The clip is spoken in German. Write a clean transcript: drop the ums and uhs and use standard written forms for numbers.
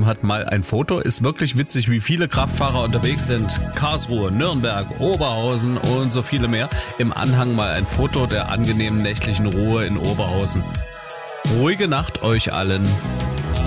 geschrieben hat, mal ein Foto. Ist wirklich witzig, wie viele Kraftfahrer unterwegs sind. Karlsruhe, Nürnberg, Oberhausen und so viele mehr. Im Anhang mal ein Foto der angenehmen nächtlichen Ruhe in Oberhausen. Ruhige Nacht euch allen.